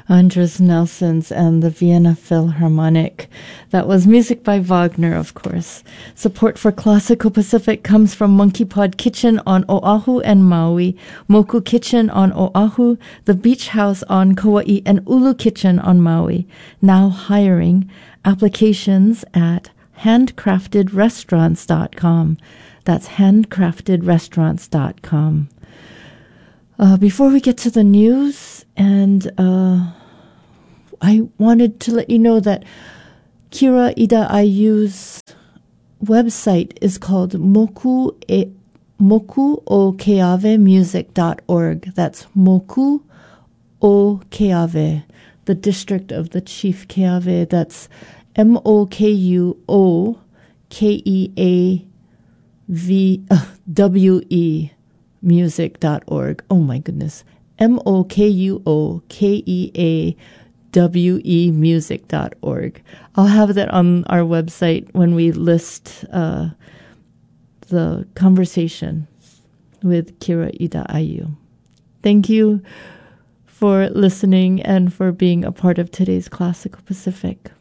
Andres Nelsons and the Vienna Philharmonic. That was music by Wagner, of course. Support for Classical Pacific comes from Monkey Pod Kitchen on Oahu and Maui, Moku Kitchen on Oahu, the Beach House on Kauai, and Ulu Kitchen on Maui. Now hiring. Applications at handcraftedrestaurants.com. That's handcraftedrestaurants.com. Before we get to the news, and I wanted to let you know that Kira Ida Ayu's website is called mokuokeavemusic.org. That's Moku o Keawe, the district of the Chief Keawe. That's MOKUOKEAVWE music.org. Oh my goodness. MOKUOKEAWE music.org. I'll have that on our website when we list the conversation with Kira Ida Ayu. Thank you for listening and for being a part of today's Classical Pacific.